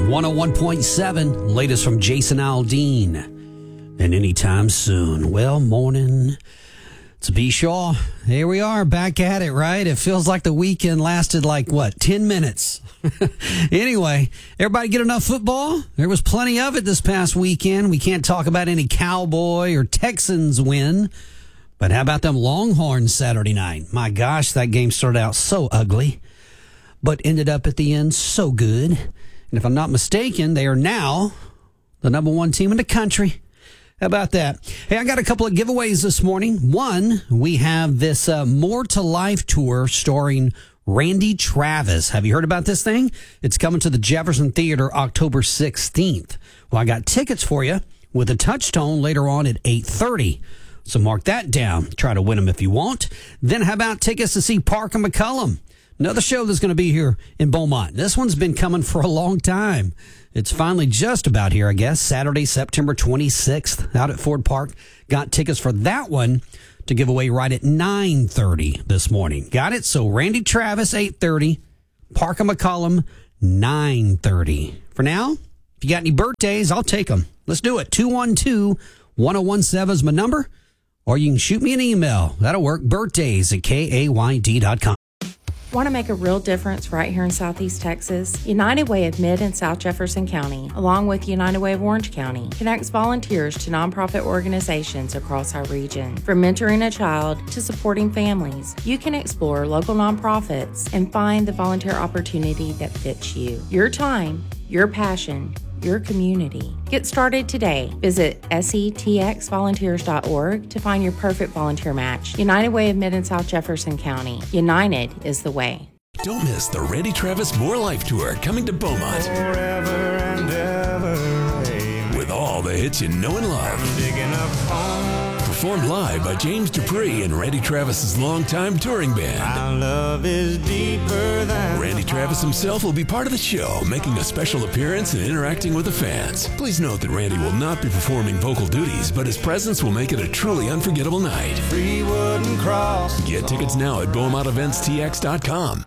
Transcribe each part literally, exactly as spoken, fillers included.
one oh one point seven, latest from Jason Aldean. And anytime soon. Well, morning. It's B. Shaw. Here we are, back at it, right? It feels like the weekend lasted like, what, ten minutes? Anyway, everybody get enough football? There was plenty of it this past weekend. We can't talk about any Cowboy or Texans win. But how about them Longhorns Saturday night? My gosh, that game started out so ugly, but ended up at the end so good. And if I'm not mistaken, they are now the number one team in the country. How about that? Hey, I got a couple of giveaways this morning. One, we have this uh, More to Life tour starring Randy Travis. Have you heard about this thing? It's coming to the Jefferson Theater October sixteenth. Well, I got tickets for you with a touchstone later on at eight thirty. So mark that down. Try to win them if you want. Then how about tickets to see Parker McCollum? Another show that's going to be here in Beaumont. This one's been coming for a long time. It's finally just about here, I guess. Saturday, September twenty-sixth, out at Ford Park. Got tickets for that one to give away right at nine thirty this morning. Got it? So Randy Travis, eight thirty. Parker McCollum, nine thirty. For now, if you got any birthdays, I'll take them. Let's do it. two one two, one oh one seven is my number. Or you can shoot me an email. That'll work. Birthdays at K A Y D dot com. Want to make a real difference right here in Southeast Texas? United Way of Mid and South Jefferson County, along with United Way of Orange County, connects volunteers to nonprofit organizations across our region. From mentoring a child to supporting families, you can explore local nonprofits and find the volunteer opportunity that fits you. Your time, your passion, your community. Get started today. Visit S E T X volunteers dot org to find your perfect volunteer match. United Way of Mid and South Jefferson County. United is the way. Don't miss the Randy Travis More Life Tour coming to Beaumont. Forever and ever, amen. With all the hits you know and love. I'm digging up home. Performed live by James Dupree and Randy Travis's longtime touring band. Our love is deeper than Randy Travis himself will be part of the show, making a special appearance and interacting with the fans. Please note that Randy will not be performing vocal duties, but his presence will make it a truly unforgettable night. free wooden cross. Get tickets now at Beaumont Events T X dot com.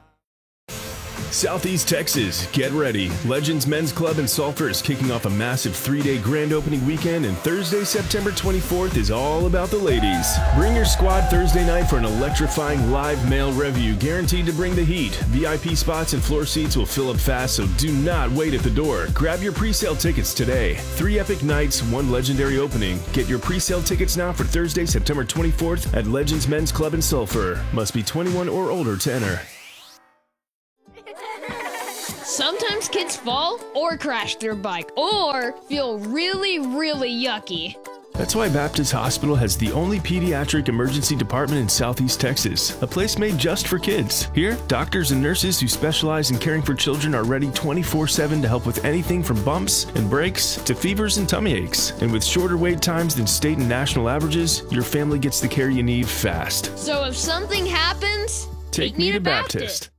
Southeast Texas, get ready. Legends Men's Club in Sulphur is kicking off a massive three-day grand opening weekend, and Thursday, September twenty-fourth is all about the ladies. Bring your squad Thursday night for an electrifying live male review guaranteed to bring the heat. V I P spots and floor seats will fill up fast, so do not wait at the door. Grab your pre-sale tickets today. Three epic nights, one legendary opening. Get your pre-sale tickets now for Thursday, September twenty-fourth at Legends Men's Club in Sulphur. Must be twenty-one or older to enter. Sometimes kids fall or crash their bike or feel really, really yucky. That's why Baptist Hospital has the only pediatric emergency department in Southeast Texas, a place made just for kids. Here, doctors and nurses who specialize in caring for children are ready twenty-four seven to help with anything from bumps and breaks to fevers and tummy aches. And with shorter wait times than state and national averages, your family gets the care you need fast. So if something happens, Take, me to Baptist.